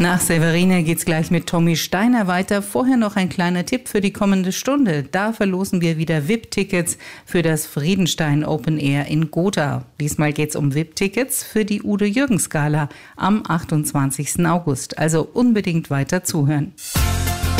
Nach Severine geht's gleich mit Tommy Steiner weiter. Vorher noch ein kleiner Tipp für die kommende Stunde. Da verlosen wir wieder VIP-Tickets für das Friedenstein Open Air in Gotha. Diesmal geht's um VIP-Tickets für die Udo Jürgens Gala am 28. August. Also unbedingt weiter zuhören.